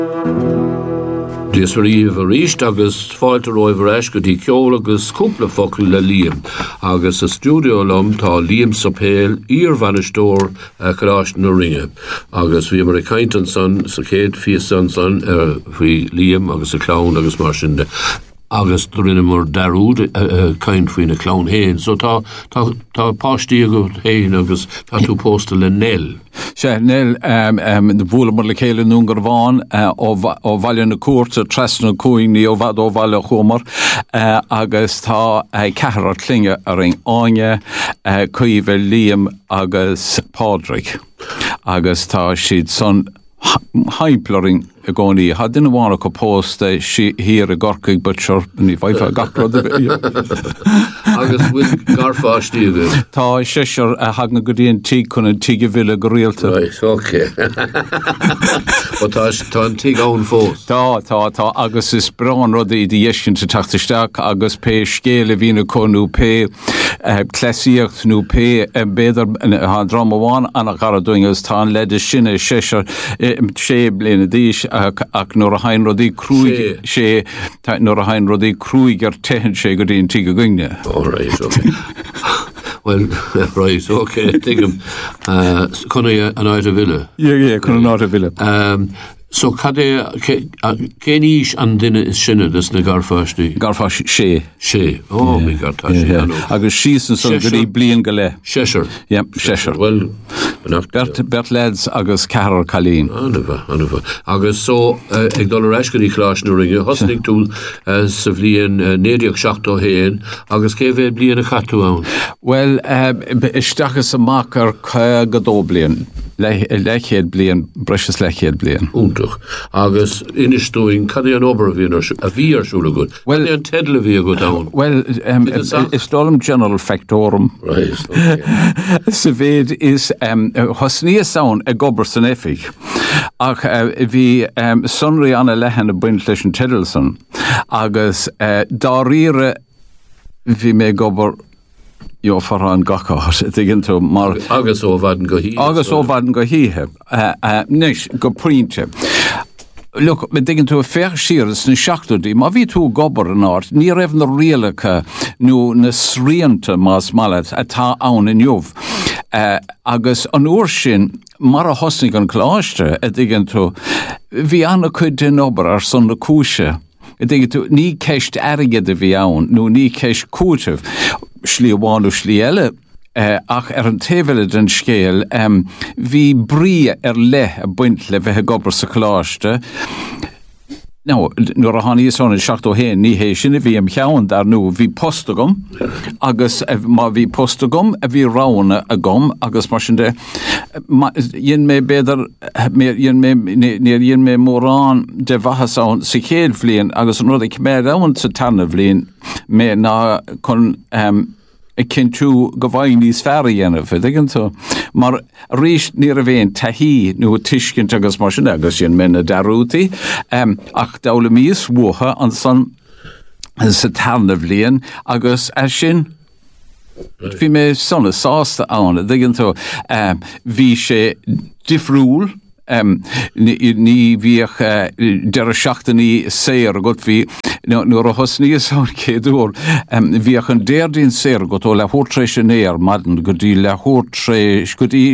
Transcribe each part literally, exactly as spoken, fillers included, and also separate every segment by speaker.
Speaker 1: Dies var i var ríist agus fáilte roimh eis go dtí ceol agus cúpla focail le Liam agus a stúdio lom tá Liam Sapéil ír vanistóir a chráist na ringe agus bhí mar a caintan san sa chéad fios san san ar bhí Liam agus a clown agus mar sin de agus rinne mar darúd caint faoin a clown héin so tá tá tá páistí go héin agus tá tú pósta le Nell.
Speaker 2: Se Nell um, um, de bhla mar le chéile núngar bháin uh, ó bhaile na cuarta tresna cúingní ó bhd ó bhaile chumar uh, agus tá uh, cehar clinge a ring áine uh, cuimhe Liam agus Padraig agus tá siad son haimploring a gcónaí ha duine bhána go pósta si hir a gorcaig butcher ní bhaith a gaprod
Speaker 1: agus bhfuil garfáistí agus
Speaker 2: tá séisiir a hagna go dtíon tí chun an tí bhile go rialta
Speaker 1: right, okay. tá tá an tí ón fós
Speaker 2: tá tá tá agus is brán rud í dhéiscinnta tachtasteach agus pe scéile hína conú pe cléíocht nó pe béidir há drámháin anna cara doingus tá an leidir sinne séisiir sé bliana díis ach nuair a hain rodí crúig sé nuair a hain rodí crúig ar tehann sé go dtíon tí go gine.
Speaker 1: All right, okay. Well, right, okay, tigam. Uh, Conna an áid a bhile?
Speaker 2: Yeah, yeah, conna an áid a bhile.
Speaker 1: Um, so cadé cé níos an duine is sinne dus na garfáistí?
Speaker 2: Garfáistí sé.
Speaker 1: Sé, oh my God, tá sé anú.
Speaker 2: Agus sísan so go dí blian go le.
Speaker 1: Séisiir?
Speaker 2: Yeah, séisiir.
Speaker 1: Well,
Speaker 2: Bert, Bert Leds agus Carol Colleen.
Speaker 1: Anfa, anfa. Agus so, uh, ag dul ar eisgur í chlás nó ringe, hosnig tú uh, sa bhliain uh, néideoch seachtó héin, agus cé bheith blian a chatú ann?
Speaker 2: Well, uh, istachas amach ar ca godó blian. Leichéad blian, breis leichéad blian.
Speaker 1: Úntach. Agus inistúing, cadé an obair a bhíon a bhí ar siúla gud?
Speaker 2: Well,
Speaker 1: cadé an tedal a bhí a gud ann?
Speaker 2: Well, um, is dólum general factorum.
Speaker 1: Right, okay.
Speaker 2: Sa bhéad is um, hosníos saon a gobar san efig. Ach uh, bhí um, sonraí anna lehan a buint leis an tedal san. Agus uh, dá rire bhí mé gobar Jo far an gachart igen to mar
Speaker 1: agus ó bhaden go hí
Speaker 2: agus ó bhaden go híthe uh, uh, nis go printe. Look, me diggin to a fair shears na seachtúdí, má bhí tú gobar an áit, ní raibh na rialacha nó na sríanta más malad atá ann in jobh. Uh, agus an uair sin mar a hosnig an chláiste a diggin to bhí anna chuid den obair ar son na cúise. Diggin to ní ceist airgad a bhí ann, nó ní ceist cúiteh. Slí bháin ó slí eile uh, ach ar an taobhile den scéal um, bhí brí ar le a buint le bheith gobar sa chláiste. No, nuair a tháinig son in seachtó héin ní hééis sin a bhí am cheann dar nó bhí postagum agus má bhí postagum a bhí rána a gom agus mar sin de dhéon mé béidir dhéon mé dhéon mé mórrán de bhathasán sa chéad bhliain agus an rud ag méid ann sa tanna bhliain mé ná chun um, cinn tú go bhhain níos fearra dhéanamh igen tú mar rís ní a bhéon taihí nó tuiscint agus mar sin agus sin mena darútaí um, ach dála míos mhuatha an san sa tanna bhliain agus a sin bhí mé sonna sásta anna igen tú um, bhí sé difriúil Um, ní bhíoch uh, de a seachtaí séir a gut bhí nuair a hosníos an céadúir um, bhíoch an déirdín séir go tó le thuirtrééis sin éar madan go dtí le thuirtrééis go dtí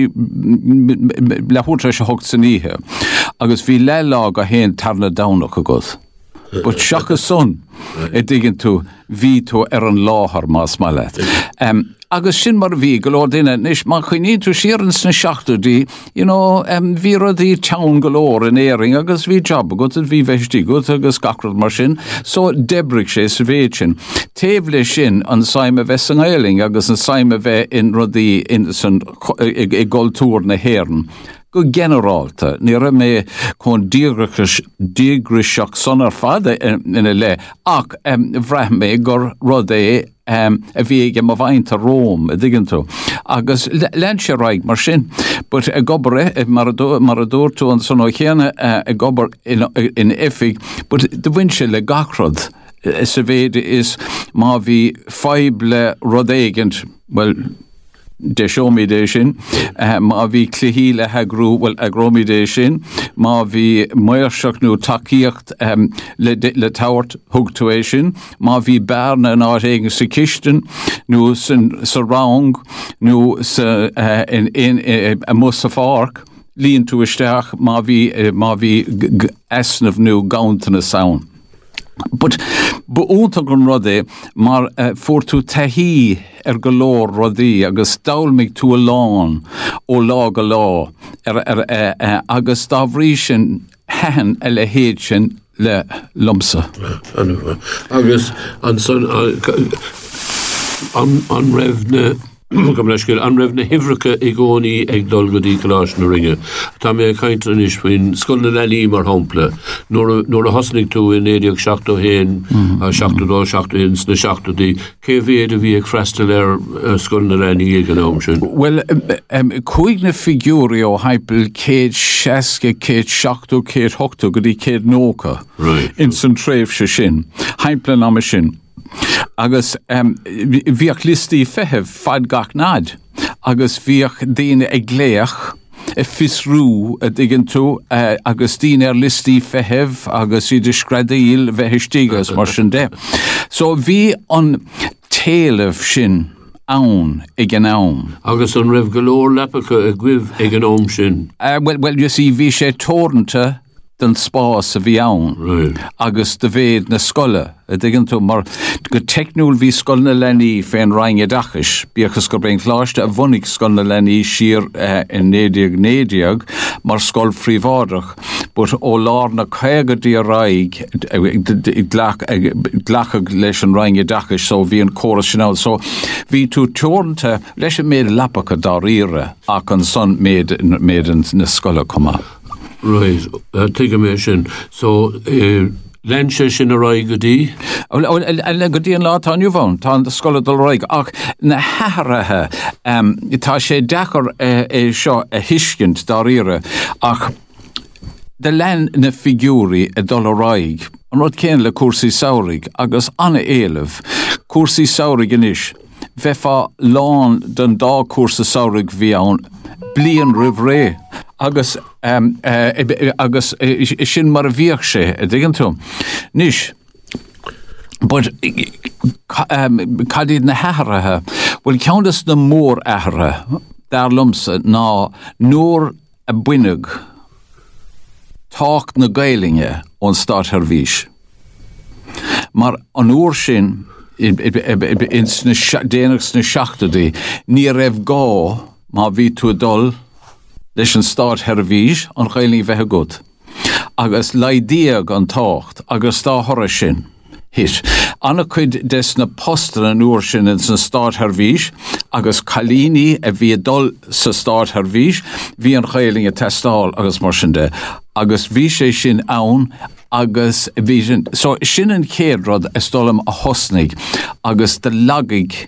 Speaker 2: le thuirtrééis a thucht san íthe agus bhí le lá a héon tarna damnach a gud. But seachas son é diggin tú bhí tú ar an láthar más má leit. Um, agus sin mar bhí go leor duine níos má chuoíonn tú siaran sna seachtúdí, you know, um, bhí rudí teann go leor in éing agus bhí job go a bhí bheistí go agus gacrad mar sin, so debrigh sé sa bhéid sin. Taobh le sin an saime bheith san éiling agus an saime bheith in rudí in san i gcultúr na héireann. Go generálta, ní ra mé chun díogriseach son ar fada ina le, ach um, bhreith mé gur rud é um, a bhí ag am a bhaint a Róm, a diggin tú. Agus len sé raig mar sin, but a gobar mar a dúir tú an son ó chéanna a gobar in, in effig, but de bhain sé le gachrod. Sa bhéad is má bhí feible rud éigent, well, de seomidé sin, má bhí cluhíle hegrú well agrómidé sin, má bhí muirseach nó takeíocht um, le, le tauert thugtuéis sin, má bhí bearna an áit éigen sa cisten, nó sa rang, nó sa uh, in, in, in, a mus sa fárc, líon tú isteach má bhí uh, má bhí esnamh nó gauntainna saon. But buúnta gon rodé mar uh, fuór tú tahí ar go lór rodí agus daulmig tú a lán ó lá go lá ar, ar, uh, uh, agus dábhrí sin hen a le héad sin le lumsa.
Speaker 1: Agus an son an an revne Gam leiscil an raibh na hifricha i gcónaí ag dul go dtí Coláiste na Ringe. Tá mé caintear is faoin scoil na leanaí mar hampla. Nuair a hasnig tú in éideag seachtó héin, seachtó dó seachtó héin na seachtó dí, cé bhéad a bhí ag freistal ar scoil na leanaí ag an am sin?
Speaker 2: Well, um, chuig na figúrí ó haipil céad seasca, céad seachtó, céad hochtó go dtí céad nócha in san tréimh se sin. Haiplan am sin. Agus um, bhíoch listí fetheh fad gach náid, agus bhíoch daine ag léach a fisrú a digan tú uh, agus daine ar listí fetheh agus iad scradaíl bheithistígas mar sin de. So bhí an téalamh sin ann ag an ann.
Speaker 1: Agus an raibh go leor lepacha a gcuimh ag an am sin.
Speaker 2: Uh, well, well, you see, bhí sé tóranta den spás a bhí ann,
Speaker 1: right.
Speaker 2: Agus de bhéad na scoile a dgan tú mar go technúil bhí scoil na lenaí féin rang a dachas, bíachas go brein chláiste a bhunig scoil na lenaí sir uh, in nédiag nédiag mar scoil phríomhádach, but ó lár na chéagadí a raig glachag leis an rang a dachas, so bhí an córas sin áil, so bhí tú teornta leis an méad lapacha dá ríre ach an son méad na scoile cuma.
Speaker 1: Right, uh, take a mission. So, uh, Lense sin a raig go dtí?
Speaker 2: Le go dtí an lá tá nniu bhain, tá an scoile dul raig, ach na hearathe um, tá sé dechar é uh, seo a hiiscint dá ríre, ach de len na figúrí a dul a raig, an rud céan le cuasaí saoraigh, agus anna éileh, cuasaí saoraigh inis, bheitfá lán den dá cuasa saoraigh bhí ann, blian ribh ré, agus um, uh, agus uh, sin mar a bhíoch sé a dgan tú. Nis, but um, cadíad na hearathe, well, ceantas na mór eithre dar lumsa ná nóir a buineag tácht na Gaelinge ón Stát Harvís. Mar an úr sin in déanaach sna seachtadaí ní raibh gá má bhí tú dul leis an Stát Harvís an Gaelinge bheithe gud. Agus laidíag an tácht, agus tá thora sin. His. Anna cuid des na postra an úr sin in san Stát Harvís, agus chalíní a bhí dul sa Stát Harvís, bhí an Gaelinge testáil agus mar sin de. Agus bhí sé sin ann, agus bhí sin, so sin an céad rud is dólam a hosnig, agus de lagaigh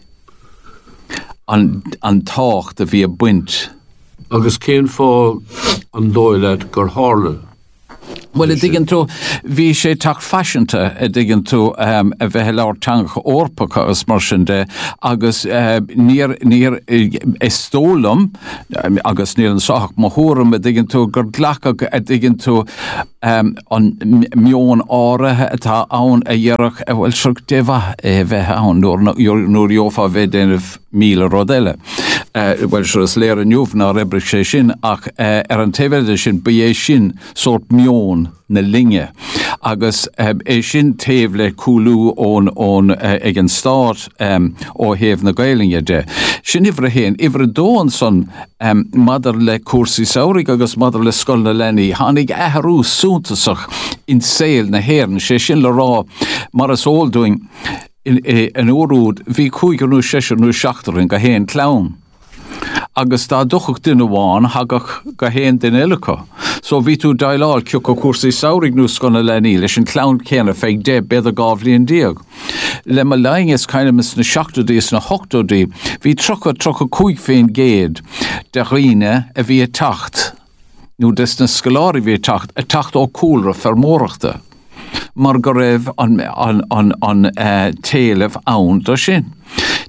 Speaker 2: an, an tácht a bhí a buint.
Speaker 1: Agus cén fá an dóile gur hála?
Speaker 2: Well, a digan tú, bhí sé tak fashionta a digan tú um, a bheith leir tanga orpacha as mar sin de, agus uh, níor níor istólam, um, agus níor an sáach mahúram a digan tú gur dlachag a digan tú um, an mion áirithe atá ann a dhearach a bhfuil srug deva a bheith ann nuair jófa bheith déanamh míle rodile. Uh, well, sure is léir an júf ná rebrich sé sin, ach uh, ar an teimhide sin ba é sin sort mion na linge. Agus uh, é sin taobh le cúlú ón ón uh, ag an Stát um, ó héamh na Gaelinge de. Sin ifre héin, ifre dóan son um, madar le cuasaí saoraigh agus madar le scoil na lenaí, hánig eathrú súntasach in saoil na héireann, sé sin le rá mar as óldúing in, in, in óród, bhí cúigear nó séisiir nó seachtarin go héin clán. Agus tá duchach duine bháin hagach go héan den eilecha. So bhí tú daileáil ciúch go cuasaí saoraigh nó scoil na lenaí leis an clán céanna feadh de beidir gábhlíon díag. Le mar leing is kind of mis na seachtadaí is na hochtadaí, bhí trocha trocha cúig féin géad de riine a bhí a tacht. Nó des na scoláirí bhí a tacht, a tacht ó cúlra fermóireachta. Mar go raibh an, an, an, an uh, téalamh ann do sin.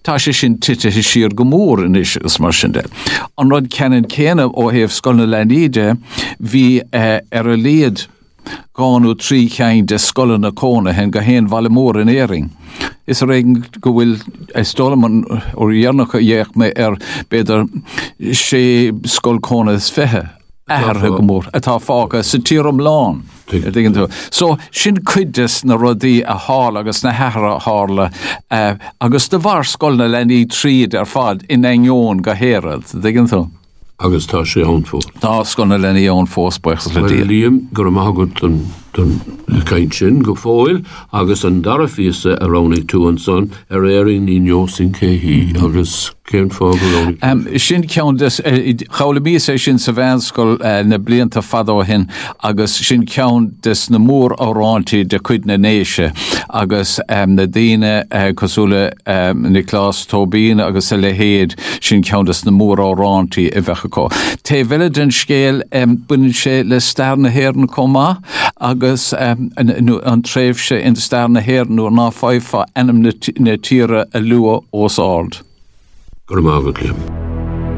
Speaker 2: tá sé sin tite siar go mór in is gus mar sin de. An rud ceann céanam ó héobh scoilna leníide hí ar a léad gáú trí chein de scoilna na cóna hen go héon bhile mór in éing. Is réing go bhfuil stólaman ó dhearnach a dhéach mé ar beidir sé scoilcónas fethe. Ahar go mór, atá fága sa tíram lán. So, sin cuidas na rudaí a hála agus na hehra hála uh, agus de bhar scoilna lení tríd ar fad in aion go hérad, diggin tú?
Speaker 1: Agus tá sé an fós.
Speaker 2: Tá scoilna lení ón fós buchas le
Speaker 1: díl. Líam gur mágad an caint sin go fóil agus an darafísa a rónig tú an son ar éiring ní neo sin céhí agus cén fág rónig.
Speaker 2: Um, sin ceann chaula bí sé sin sa bhenscoil uh, na blianta fadó hin agus sin ceann des na mór árántaí de chuid na néise agus um, na daine uh, cosúla um, Nicolás Tóbín agus a le héad sin ceann des na mór árántaí i bhecha có. Té bhile den scéal um, buinn sé le stair na héireann comá agus um, an, an tréimh sé in stair na héireann nuair ná fáifa enam na tíre a lua os áld.
Speaker 1: Gur mágad Liam.